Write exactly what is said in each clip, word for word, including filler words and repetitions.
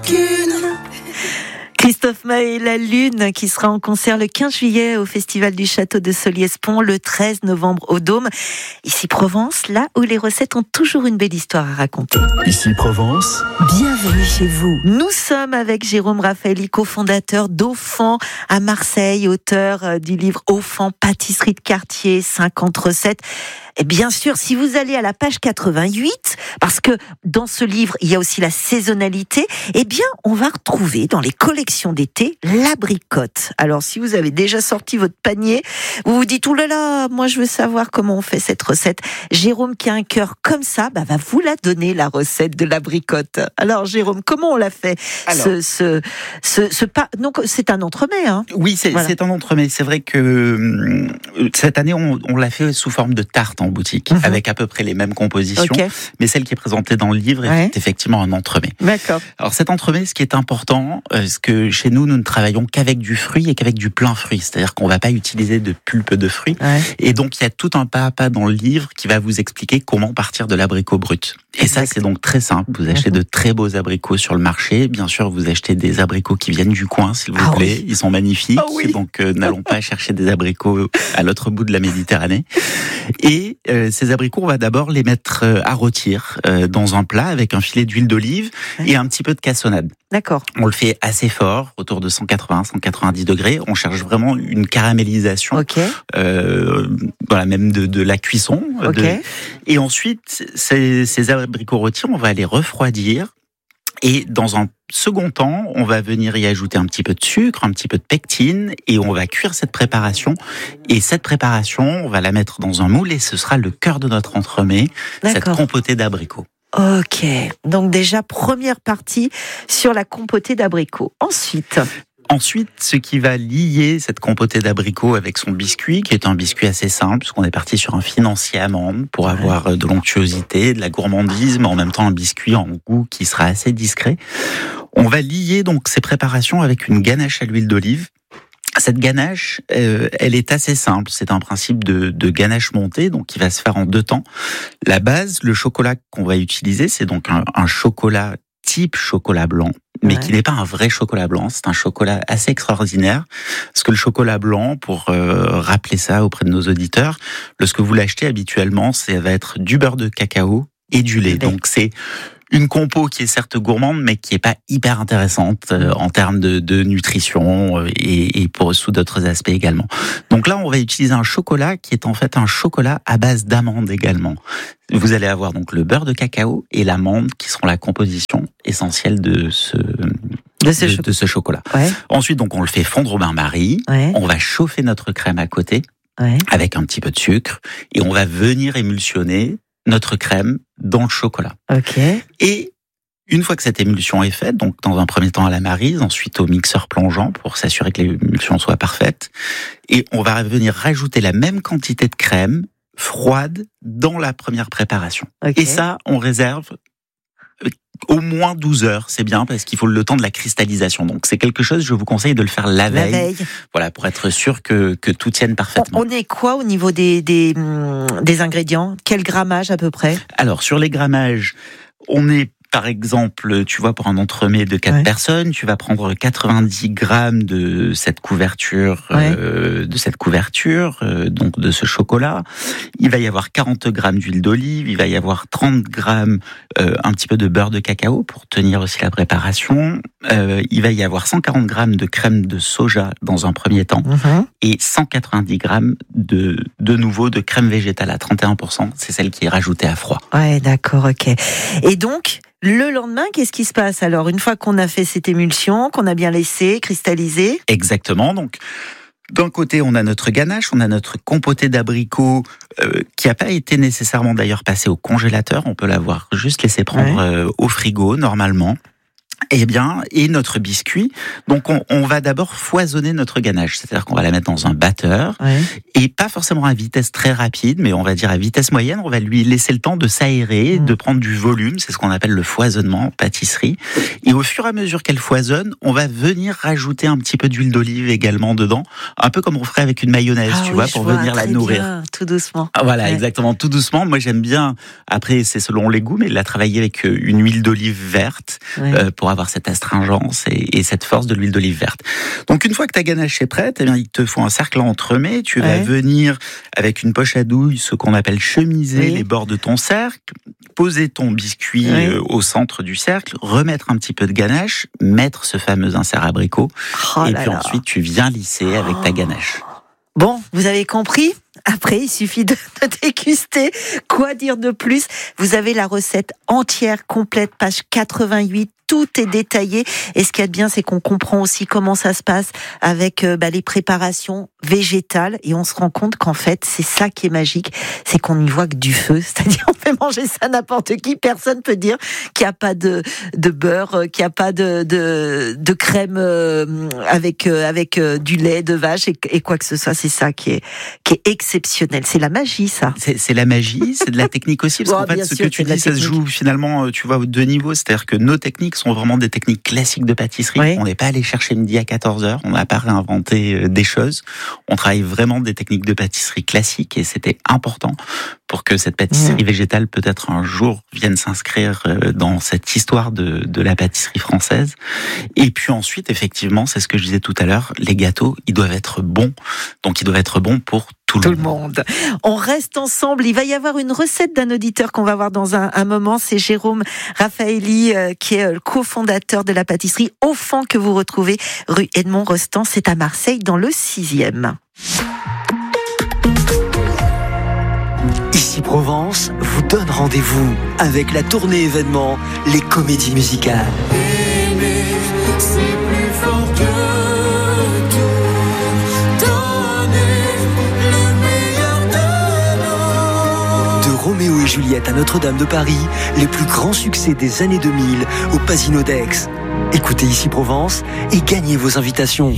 Christophe Maé, La Lune, qui sera en concert le quinze juillet au Festival du Château de Solliès-Pont, le treize novembre au Dôme. Ici Provence, là où les recettes ont toujours une belle histoire à raconter. Ici Provence, bienvenue chez vous. Nous sommes avec Jérôme Raffaelli, cofondateur d'Aufan à Marseille, auteur du livre Aufan, pâtisserie de quartier, cinquante recettes. Et bien sûr, si vous allez à la page quatre-vingt-huit, parce que dans ce livre, il y a aussi la saisonnalité, eh bien, on va retrouver dans les collections d'été l'abricote. Alors, si vous avez déjà sorti votre panier, vous vous dites, oh là là, moi je veux savoir comment on fait cette recette. Jérôme, qui a un cœur comme ça, bah, va vous la donner, la recette de l'abricote. Alors, Jérôme, comment on l'a fait? Alors, ce, ce, ce, ce pas, donc, c'est un entremets, hein? Oui, c'est, voilà. c'est un entremets. C'est vrai que euh, cette année, on, on l'a fait sous forme de tarte en boutique, mmh. avec à peu près les mêmes compositions, okay. mais celle qui est présentée dans le livre ouais. est effectivement un entremets. D'accord. Alors cet entremets, ce qui est important, euh, c'est que chez nous, nous ne travaillons qu'avec du fruit et qu'avec du plein fruit, c'est-à-dire qu'on ne va pas utiliser de pulpe de fruits, ouais. et donc il y a tout un pas à pas dans le livre qui va vous expliquer comment partir de l'abricot brut. Et ça, c'est donc très simple. Vous achetez de très beaux abricots sur le marché. Bien sûr, vous achetez des abricots qui viennent du coin, s'il vous ah plaît. Oui. Ils sont magnifiques. Ah oui. Donc, euh, n'allons pas chercher des abricots à l'autre bout de la Méditerranée. Et euh, ces abricots, on va d'abord les mettre à rôtir euh, dans un plat avec un filet d'huile d'olive oui. et un petit peu de cassonade. D'accord. On le fait assez fort, autour de cent quatre-vingts à cent quatre-vingt-dix degrés. On cherche vraiment une caramélisation. Okay. Euh, voilà, même de, de la cuisson. Okay. De... Et ensuite, ces, ces abricots rôtis, on va les refroidir. Et dans un second temps, on va venir y ajouter un petit peu de sucre, un petit peu de pectine, et on va cuire cette préparation. Et cette préparation, on va la mettre dans un moule, et ce sera le cœur de notre entremets, cette compotée d'abricots. Ok, donc déjà, première partie sur la compotée d'abricots. Ensuite... Ensuite, ce qui va lier cette compotée d'abricots avec son biscuit, qui est un biscuit assez simple, puisqu'on est parti sur un financier amande pour ouais. avoir de l'onctuosité, de la gourmandise, mais en même temps un biscuit en goût qui sera assez discret. On va lier donc ces préparations avec une ganache à l'huile d'olive. Cette ganache, euh, elle est assez simple. C'est un principe de, de ganache montée, donc qui va se faire en deux temps. La base, le chocolat qu'on va utiliser, c'est donc un, un chocolat type chocolat blanc, mais ouais. qui n'est pas un vrai chocolat blanc. C'est un chocolat assez extraordinaire, parce que le chocolat blanc, pour euh, rappeler ça auprès de nos auditeurs, lorsque vous l'achetez habituellement, ça va être du beurre de cacao et du lait. Donc c'est une compo qui est certes gourmande, mais qui est pas hyper intéressante euh, en termes de, de nutrition euh, et, et pour sous d'autres aspects également. Donc là, on va utiliser un chocolat qui est en fait un chocolat à base d'amandes également. Vous allez avoir donc le beurre de cacao et l'amande qui seront la composition essentielle de ce de ce, de, cho- de ce chocolat. Ouais. Ensuite, donc on le fait fondre au bain-marie. Ouais. On va chauffer notre crème à côté ouais. avec un petit peu de sucre et on va venir émulsionner notre crème dans le chocolat. Okay. Et une fois que cette émulsion est faite, donc dans un premier temps à la maryse, ensuite au mixeur plongeant pour s'assurer que l'émulsion soit parfaite, et on va venir rajouter la même quantité de crème froide dans la première préparation. Okay. Et ça, on réserve au moins douze heures, c'est bien, parce qu'il faut le temps de la cristallisation. Donc c'est quelque chose, je vous conseille de le faire la veille, la veille. Voilà, pour être sûr que, que tout tienne parfaitement. On est quoi au niveau des, des, des ingrédients? Quel grammage à peu près? Alors, sur les grammages, on est... Par exemple, tu vois, pour un entremets de quatre ouais. personnes, tu vas prendre quatre-vingt-dix grammes de cette couverture, ouais. euh, de cette couverture, euh, donc de ce chocolat. Il va y avoir quarante grammes d'huile d'olive, il va y avoir trente grammes, euh, un petit peu de beurre de cacao pour tenir aussi la préparation. Euh, il va y avoir cent quarante grammes de crème de soja dans un premier temps mm-hmm. et cent quatre-vingt-dix grammes de, de nouveau de crème végétale à trente et un pour cent. C'est celle qui est rajoutée à froid. Ouais, d'accord, ok. Et donc, le lendemain, qu'est-ce qui se passe alors, une fois qu'on a fait cette émulsion, qu'on a bien laissé cristalliser? Exactement, donc d'un côté, on a notre ganache, on a notre compotée d'abricots euh, qui n'a pas été nécessairement d'ailleurs passée au congélateur, on peut l'avoir juste laissé prendre ouais. euh, au frigo normalement. Eh bien, et notre biscuit. Donc, on, on va d'abord foisonner notre ganache. C'est-à-dire qu'on va la mettre dans un batteur. Ouais. Et pas forcément à vitesse très rapide, mais on va dire à vitesse moyenne. On va lui laisser le temps de s'aérer, mmh. de prendre du volume. C'est ce qu'on appelle le foisonnement en pâtisserie. Et au fur et à mesure qu'elle foisonne, on va venir rajouter un petit peu d'huile d'olive également dedans. Un peu comme on ferait avec une mayonnaise, ah tu oui, vois, pour vois, venir la nourrir. Bien, tout doucement. Ah, voilà, ouais. exactement, tout doucement. Moi, j'aime bien, après, c'est selon les goûts, mais la travailler avec une huile d'olive verte, ouais. euh, pour avoir cette astringence et, et cette force de l'huile d'olive verte. Donc une fois que ta ganache est prête, eh bien, il te faut un cercle à entremets. Tu vas ouais. venir avec une poche à douille, ce qu'on appelle chemiser oui. les bords de ton cercle, poser ton biscuit oui. euh, au centre du cercle, remettre un petit peu de ganache, mettre ce fameux insert abricot, oh et puis là. ensuite tu viens lisser avec ta ganache. Bon, vous avez compris ? Après, il suffit de, de déguster. Quoi dire de plus ? Vous avez la recette entière, complète, page quatre-vingt-huit. Tout est détaillé. Et ce qu'il y a de bien, c'est qu'on comprend aussi comment ça se passe avec euh, bah, les préparations végétales. Et on se rend compte qu'en fait, c'est ça qui est magique. C'est qu'on n'y voit que du feu. C'est-à-dire, on fait manger ça à n'importe qui. Personne peut dire qu'il n'y a pas de, de beurre, qu'il n'y a pas de, de, de crème euh, avec, euh, avec euh, du lait de vache et, et quoi que ce soit. C'est ça qui est, qui est exceptionnel. C'est la magie, ça. C'est, c'est la magie, c'est de la technique aussi. Parce oh, qu'en fait, ce sûr, que tu dis, ça se joue finalement, tu vois, aux deux niveaux. C'est-à-dire que nos techniques sont vraiment des techniques classiques de pâtisserie. Oui. On n'est pas allé chercher midi à quatorze heures, on n'a pas réinventé des choses. On travaille vraiment des techniques de pâtisserie classiques et c'était important pour que cette pâtisserie mmh. végétale peut-être un jour vienne s'inscrire dans cette histoire de, de la pâtisserie française. Et puis ensuite, effectivement, c'est ce que je disais tout à l'heure, les gâteaux, ils doivent être bons. Donc ils doivent être bons pour tout, tout le monde. monde. On reste ensemble. Il va y avoir une recette d'un auditeur qu'on va voir dans un, un moment. C'est Jérôme Raffaelli euh, qui est le cofondateur de la pâtisserie Au Fond que vous retrouvez rue Edmond Rostand. C'est à Marseille dans le sixième. Ici Provence vous donne rendez-vous avec la tournée événement Les Comédies Musicales. Aimer, c'est plus fort que Roméo et Juliette à Notre-Dame de Paris, les plus grands succès des années deux mille au Pasino d'Aix. Écoutez Ici Provence et gagnez vos invitations.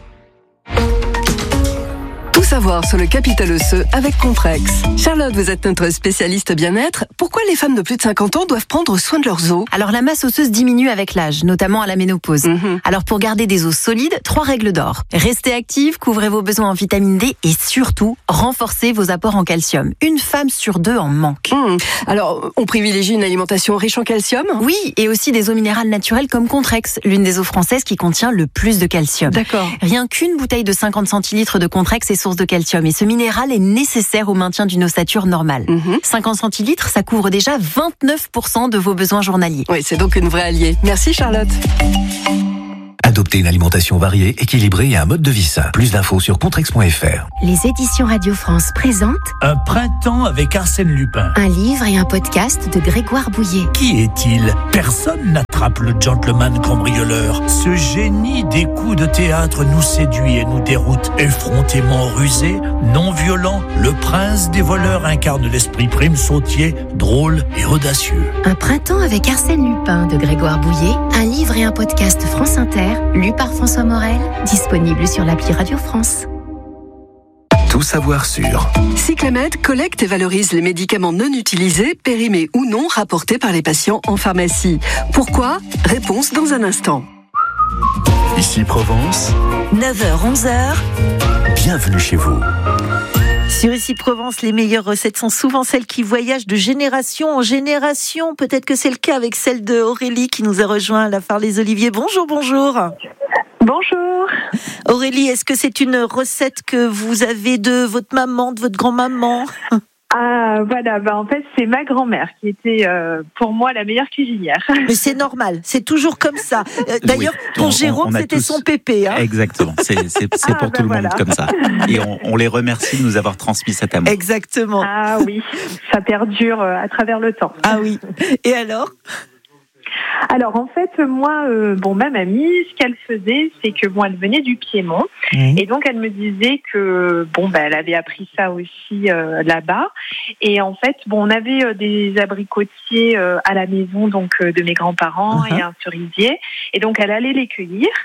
Tout savoir sur le capital osseux avec Contrex. Charlotte, vous êtes notre spécialiste bien-être. Pourquoi les femmes de plus de cinquante ans doivent prendre soin de leurs os ? Alors la masse osseuse diminue avec l'âge, notamment à la ménopause. Mmh. Alors pour garder des os solides, trois règles d'or. Restez active, couvrez vos besoins en vitamine D et surtout, renforcez vos apports en calcium. Une femme sur deux en manque. Mmh. Alors on privilégie une alimentation riche en calcium ? Oui, et aussi des eaux minérales naturelles comme Contrex, l'une des eaux françaises qui contient le plus de calcium. D'accord. Rien qu'une bouteille de cinquante centilitres de Contrex est source de calcium et ce minéral est nécessaire au maintien d'une ossature normale. Mmh. cinquante centilitres, ça couvre déjà vingt-neuf pour cent de vos besoins journaliers. Oui, c'est donc une vraie alliée. Merci Charlotte. Adoptez une alimentation variée, équilibrée et un mode de vie sain. Plus d'infos sur contrex point f r. Les éditions Radio France présentent Un printemps avec Arsène Lupin. Un livre et un podcast de Grégoire Bouillet. Qui est-il ? Personne n'attrape le gentleman cambrioleur. Ce génie des coups de théâtre nous séduit et nous déroute. Effrontément rusé, non violent, le prince des voleurs incarne l'esprit prime sautier, drôle et audacieux. Un printemps avec Arsène Lupin de Grégoire Bouillet. Un livre et un podcast France Inter. Lu par François Morel, disponible sur l'appli Radio France. Tout savoir sur Cyclamed collecte et valorise les médicaments non utilisés, périmés ou non, rapportés par les patients en pharmacie. Pourquoi ? Réponse dans un instant. Ici Provence, neuf heures onze heures. Bienvenue chez vous. Sur Ici Provence, les meilleures recettes sont souvent celles qui voyagent de génération en génération. Peut-être que c'est le cas avec celle de Aurélie qui nous a rejoint à la Phare les Oliviers. Bonjour, bonjour. Bonjour. Aurélie, est-ce que c'est une recette que vous avez de votre maman, de votre grand-maman ? Ah voilà, bah en fait c'est ma grand-mère qui était euh, pour moi la meilleure cuisinière. Mais c'est normal, c'est toujours comme ça. Euh, d'ailleurs, oui, pour on, Jérôme, on c'était tous... son pépé. Hein. Exactement, c'est, c'est, c'est ah, pour bah tout voilà. le monde comme ça. Et on, on les remercie de nous avoir transmis cet amour. Exactement. Ah oui, ça perdure à travers le temps. Ah oui. Et alors ? Alors en fait moi euh, bon ma mamie ce qu'elle faisait c'est que bon elle venait du Piémont mmh. et donc elle me disait que bon bah elle avait appris ça aussi euh, là-bas et en fait bon on avait euh, des abricotiers euh, à la maison donc euh, de mes grands-parents mmh. et un cerisier et donc elle allait les cueillir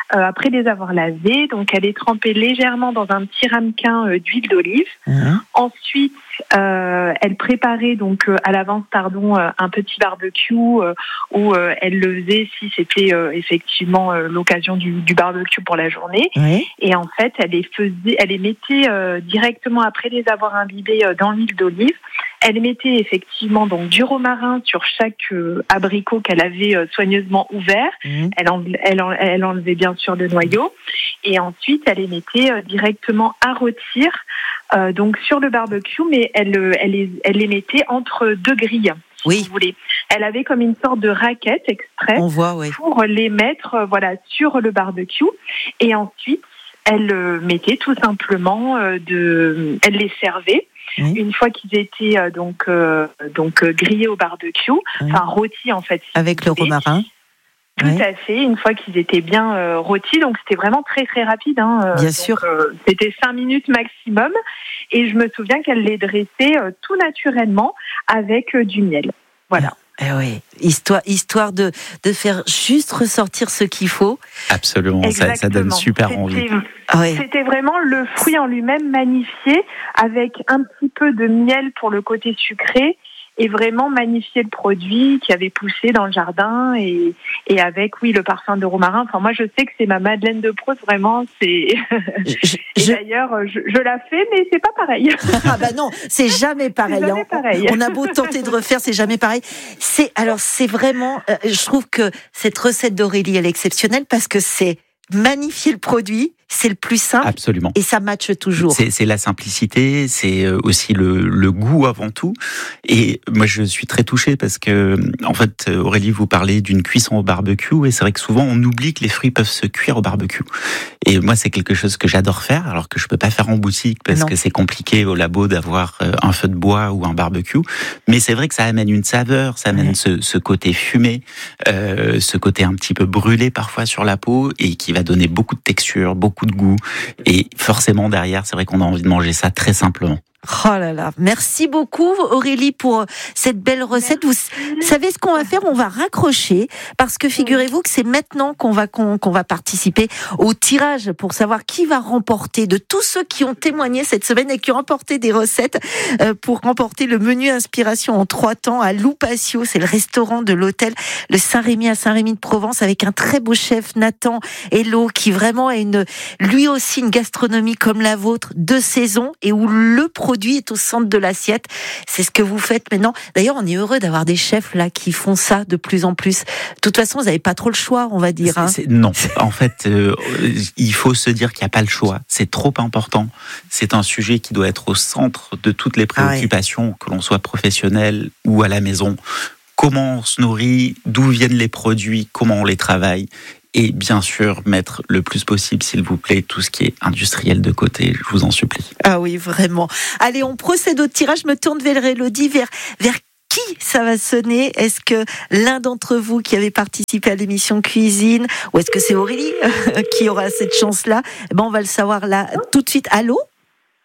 euh, après les avoir lavées. Donc, elle est trempée légèrement dans un petit ramequin euh, d'huile d'olive. Mmh. Ensuite, euh, elle préparait donc euh, à l'avance, pardon, euh, un petit barbecue euh, où euh, elle le faisait si c'était euh, effectivement euh, l'occasion du, du barbecue pour la journée. Oui. Et en fait, elle les faisait, elle les mettait euh, directement après les avoir imbibés euh, dans l'huile d'olive. Elle mettait effectivement donc du romarin sur chaque euh, abricot qu'elle avait euh, soigneusement ouvert. Mmh. Elle, enlevait, elle, enlevait, elle enlevait bien sûr le noyau. Et ensuite, elle les mettait euh, directement à rôtir euh, donc sur le barbecue, mais elle, elle, les, elle les mettait entre deux grilles. Si oui. vous voulez. Elle avait comme une sorte de raquette exprès On voit, oui. pour les mettre euh, voilà, sur le barbecue. Et ensuite, elle euh, mettait tout simplement euh, de... Elle les servait. Oui. Une fois qu'ils étaient euh, donc euh, donc euh, grillés au barbecue, oui. enfin rôtis en fait. Avec le romarin. Tout oui. à fait. Une fois qu'ils étaient bien euh, rôtis, donc c'était vraiment très très rapide. Hein, bien donc, sûr. Euh, c'était cinq minutes maximum, et je me souviens qu'elle les dressait euh, tout naturellement avec euh, du miel. Voilà. Eh oui, histoire, histoire de, de faire juste ressortir ce qu'il faut. Absolument, ça, ça donne super c'était, envie. Ah oui. C'était vraiment le fruit en lui-même magnifié, avec un petit peu de miel pour le côté sucré, et vraiment magnifier le produit qui avait poussé dans le jardin, et, et avec, oui, le parfum de romarin. Enfin, moi, je sais que c'est ma Madeleine de Proust, vraiment, c'est... Je, et je... d'ailleurs, je, je la fais, mais c'est pas pareil. Ah bah non, c'est jamais pareil. C'est jamais pareil. On, on a beau tenter de refaire, c'est jamais pareil. C'est, alors, c'est vraiment... Euh, je trouve que cette recette d'Aurélie, elle est exceptionnelle, parce que c'est magnifier le produit, c'est le plus simple. Absolument. Et ça matche toujours. C'est, c'est la simplicité, c'est aussi le, le goût avant tout. Et moi, je suis très touché parce que, en fait, Aurélie, vous parlez d'une cuisson au barbecue, et c'est vrai que souvent, on oublie que les fruits peuvent se cuire au barbecue. Et moi, c'est quelque chose que j'adore faire, alors que je peux pas faire en boutique parce non. que c'est compliqué au labo d'avoir un feu de bois ou un barbecue. Mais c'est vrai que ça amène une saveur, ça amène ouais. ce, ce côté fumé, euh, ce côté un petit peu brûlé parfois sur la peau, et qui va donner beaucoup de texture, beaucoup de goût, et forcément derrière, c'est vrai qu'on a envie de manger ça très simplement. Oh là là, merci beaucoup Aurélie pour cette belle recette. Merci. Vous savez ce qu'on va faire ? On va raccrocher, parce que figurez-vous que c'est maintenant qu'on va qu'on, qu'on va participer au tirage pour savoir qui va remporter, de tous ceux qui ont témoigné cette semaine et qui ont remporté des recettes, euh, pour remporter le menu inspiration en trois temps à Loupatio. C'est le restaurant de l'hôtel le Saint-Rémy à Saint-Rémy de Provence, avec un très beau chef, Nathan Hello, qui vraiment a une, lui aussi une gastronomie comme la vôtre, de saison, et où le produit est au centre de l'assiette. C'est ce que vous faites maintenant. D'ailleurs, on est heureux d'avoir des chefs là qui font ça de plus en plus. De toute façon, vous n'avez pas trop le choix, on va dire. Hein. C'est, c'est, non, en fait, euh, il faut se dire qu'il n'y a pas le choix. C'est trop important. C'est un sujet qui doit être au centre de toutes les préoccupations, ah ouais. que l'on soit professionnel ou à la maison. Comment on se nourrit, d'où viennent les produits, comment on les travaille. Et bien sûr, mettre le plus possible, s'il vous plaît, tout ce qui est industriel de côté, je vous en supplie. Ah oui, vraiment. Allez, on procède au tirage. Je me tourne vers Élodie, vers, vers qui ça va sonner ? Est-ce que l'un d'entre vous qui avait participé à l'émission Cuisine, ou est-ce que c'est Aurélie qui aura cette chance-là ? Eh ben, on va le savoir là, tout de suite. Allô ? Allô ?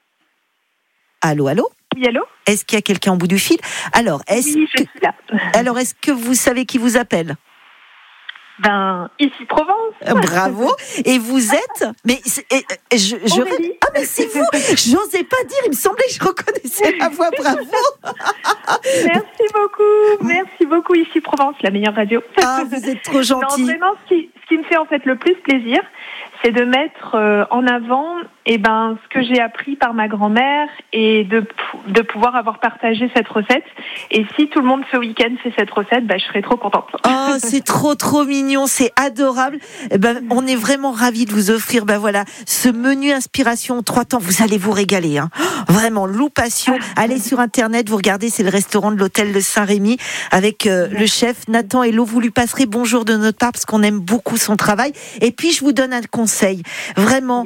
Allô, allô ? Oui, allô ? Est-ce qu'il y a quelqu'un au bout du fil ? Alors, est-ce oui, je que... suis là. Alors, est-ce que vous savez qui vous appelle ? Ben, ici Provence. Bravo. Et vous êtes, mais et, et, je, je ah mais c'est vous. J'osais pas dire. Il me semblait que je reconnaissais la voix. Bravo. Merci beaucoup. Merci beaucoup. Ici Provence, la meilleure radio. Ah, vous êtes trop gentil. Non, vraiment, ce qui, ce qui me fait en fait le plus plaisir, c'est de mettre euh, en avant, eh ben, ce que j'ai appris par ma grand-mère, et de de pouvoir avoir partagé cette recette. Et si tout le monde ce week-end fait cette recette, ben, je serais trop contente. Oh, c'est trop trop mignon, c'est adorable. Eh ben, on est vraiment ravis de vous offrir, ben voilà, ce menu inspiration en trois temps. Vous allez vous régaler, hein. Vraiment, Loupatio. Allez sur internet, vous regardez, c'est le restaurant de l'hôtel de Saint-Rémy, avec euh, le chef Nathan Hello. Vous lui passerez bonjour de notre part, parce qu'on aime beaucoup son travail. Et puis je vous donne un conseil. Vraiment. Oui.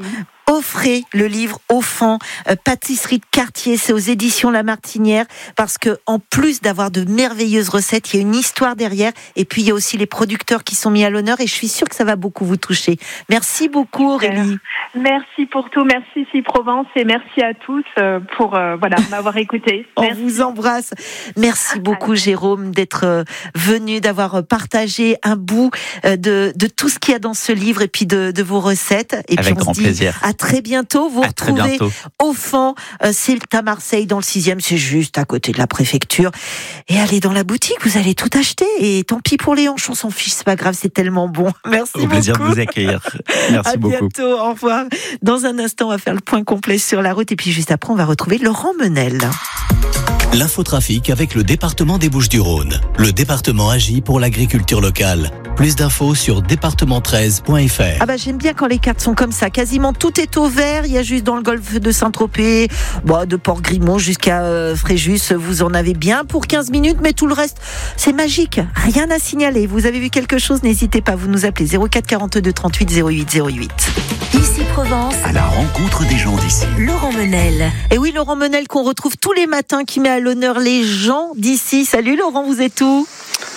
offrez le livre Offant, euh, pâtisserie de quartier, c'est aux éditions La Martinière, parce que en plus d'avoir de merveilleuses recettes, il y a une histoire derrière, et puis il y a aussi les producteurs qui sont mis à l'honneur, et je suis sûre que ça va beaucoup vous toucher. Merci beaucoup Aurélie. Merci pour tout, merci Si Provence, et merci à tous pour euh, voilà, m'avoir écouté. On vous embrasse. Merci beaucoup Jérôme d'être euh, venu, d'avoir partagé un bout euh, de, de tout ce qu'il y a dans ce livre, et puis de, de vos recettes. Et Avec puis on grand se dit plaisir. à très bientôt. Vous à retrouvez Offant, euh, c'est à Marseille dans le sixième, c'est juste à côté de la préfecture. Et allez dans la boutique, vous allez tout acheter. Et tant pis pour les hanches, on s'en fiche, c'est pas grave, c'est tellement bon. Merci beaucoup. Au plaisir de vous accueillir. Merci à beaucoup. À bientôt, au revoir. Dans un instant, on va faire le point complet sur la route, et puis juste après, on va retrouver Laurent Menel. L'infotrafic avec le département des Bouches-du-Rhône. Le département agit pour l'agriculture locale. Plus d'infos sur département treize point f r. Ah bah j'aime bien quand les cartes sont comme ça. Quasiment tout est au vert. Il y a juste dans le golfe de Saint-Tropez, bon, de Port-Grimont jusqu'à euh, Fréjus, vous en avez bien pour quinze minutes, mais tout le reste, c'est magique. Rien à signaler. Vous avez vu quelque chose, n'hésitez pas, vous nous appelez zéro quatre quarante-deux trente-huit zéro huit zéro huit. Ici Provence, À la rencontre des gens d'ici. Laurent Menel. Et oui, Laurent Menel qu'on retrouve tous les matins, qui met à l'honneur les gens d'ici. Salut Laurent, vous êtes où ?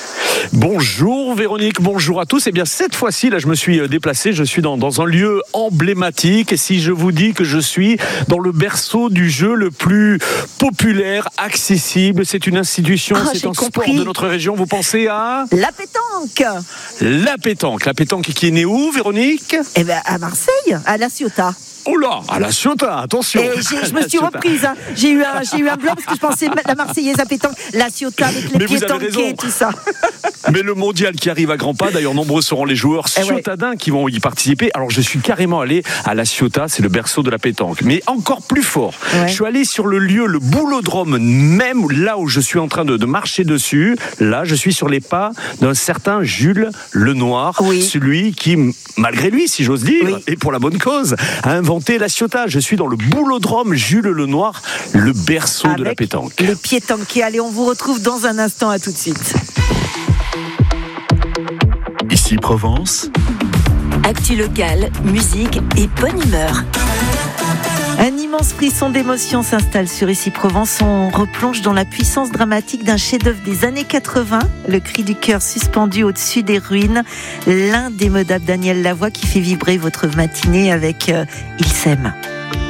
Bonjour Véronique, bonjour à tous. Et bien cette fois-ci, là, je me suis déplacé, je suis dans, dans un lieu emblématique. Et si je vous dis que je suis dans le berceau du jeu le plus populaire, accessible, c'est une institution, Ah, c'est j'ai un compris. sport de notre région. Vous pensez à La pétanque. la pétanque. La pétanque qui est née où, Véronique ? Eh ben à Marseille, à La Ciotat. Oh là, à la Ciotat, attention. Et j'ai- je me suis reprise, hein. j'ai eu un, j'ai eu un blanc parce que je pensais la Marseillaise à pétanque, la Ciotat avec les Mais vous pieds avez tanqués, raison. tout ça. Mais le mondial qui arrive à grands pas, d'ailleurs nombreux seront les joueurs Eh ouais. ciotadins qui vont y participer. Alors je suis carrément allé à la Ciotat, c'est le berceau de la pétanque. Mais encore plus fort, Ouais. je suis allé sur le lieu, le boulodrome, même là où je suis en train de, de marcher dessus. Là, je suis sur les pas d'un certain Jules Lenoir, Oui. celui qui, malgré lui, si j'ose dire, Oui. et pour la bonne cause, a inventé la Ciotat. Je suis dans le boulodrome Jules Lenoir, le berceau de la Avec pétanque. les pieds tanqués. Allez, on vous retrouve dans un instant, à tout de suite. Ici Provence. Actu locale, musique et bonne humeur. Un immense frisson d'émotion s'installe sur Ici Provence. On replonge dans la puissance dramatique d'un chef-d'œuvre des années quatre-vingts, le cri du cœur suspendu au-dessus des ruines, l'indémodable Daniel Lavoie qui fait vibrer votre matinée avec euh, Il s'aime.